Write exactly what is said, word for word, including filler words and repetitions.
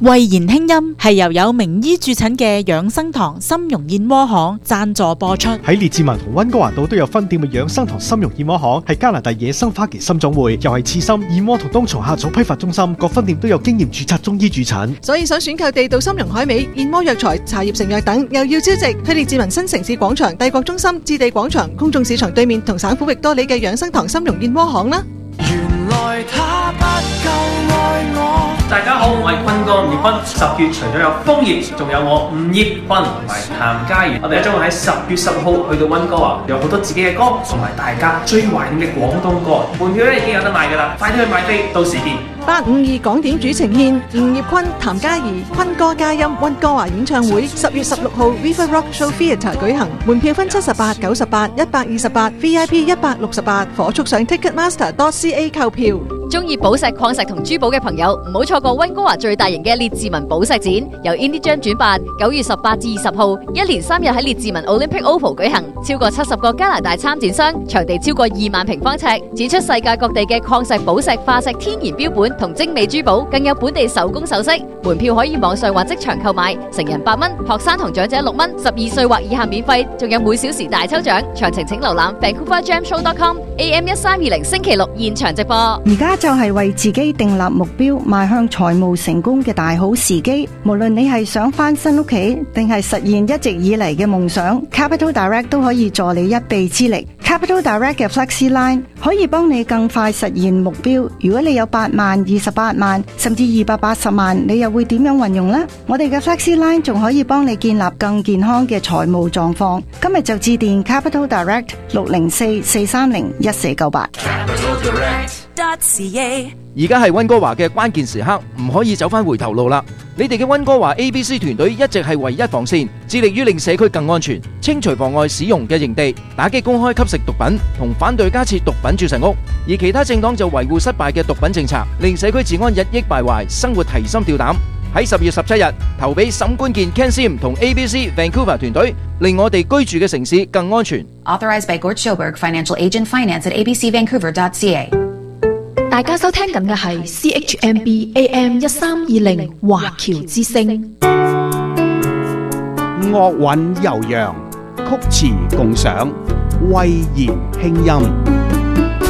慧言輕音係由有名醫駐診嘅養生堂參茸燕窩行贊助播出。 喺列治文同溫哥華道都有分店嘅養生堂參茸燕窩行係加拿大野生花旗參種會，又係刺參、燕窩同冬蟲夏草批發中心，各分店都有經驗註冊中醫駐診。 所以想選購地道參茸海味、燕窩藥材、茶葉成藥等，又要招值，去列治文新城市廣場、帝國中心、置地廣場、公眾市場對面同省府域多里嘅養生堂參茸燕窩行啦。 原來他不夠愛我。大家好，我係坤哥吳業坤。十月除咗有楓葉，仲有我吳業坤同埋譚嘉儀。我哋將會喺十月十號去到溫哥華，有好多自己嘅歌，同埋大家最懷念嘅廣東歌。門票咧已經有得賣㗎啦，快啲去買飛，到時見。 八五二港點主呈獻吳業坤、譚嘉儀、坤哥嘉音溫哥華演唱會，十月十六號 River Rock Show Theatre 舉行，門票分七十八、九十八、一百二十八 ，V I P 一百六十八，火速上 Ticketmaster dot C A 購票。 中意寶石、礦石同珠寶嘅朋友，唔好錯過溫哥華最大型嘅列治文寶石展，由 Indie 主辦，九月十八至二十號，一連三日喺列治文 Olympic Oval 舉行，超過七十個加拿大參展商，場地超過二萬平方尺，展出世界各地嘅礦石、寶石、化石、天然標本同精美珠寶，更有本地手工首飾。門票可以網上或即場購買，成人八蚊，學生同長者六蚊，十二歲或以下免費，仲有每小時大抽獎。詳情請瀏覽 Vancouver Jam Show dot com。A M 一三二零星期六現場直播。 而家就係為自己訂立目標，邁向財務成功嘅大好時機。無論你係想翻新屋企，定係實現一直以嚟嘅夢想， Capital Direct 都可以助你一臂之力。Capital Direct 嘅 Flexi Line 可以幫你更快實現目標。如果你有八萬、二十八萬，甚至二百八十萬，你又會點樣運用呢？我哋嘅 Flexi Line 仲可以幫你建立更健康嘅財務狀況。今日就致電 Capital Direct 六零四四三零一四九八。 而家係溫哥華嘅關鍵時刻，唔可以走返回頭路啦！你哋嘅溫哥華 A B C 團隊一直係唯一防線，致力於令社區更安全，清除妨礙使用嘅營地，打擊公開吸食毒品，同反對加設毒品注射屋。而其他政黨就維護失敗嘅毒品政策，令社區治安日益敗壞，生活提心吊膽。喺十月十七日投俾沈冠健 Ken Sim 同 A B C Vancouver 團隊，令我哋居住嘅城市更安全。 Authorized by Gord Schoberg, Financial Agent Finance at A B C Vancouver dot C A。 大家收聽緊嘅係 C H M B A M 一三二零華僑之聲。 樂韻悠揚，曲詞共賞，慧言輕音。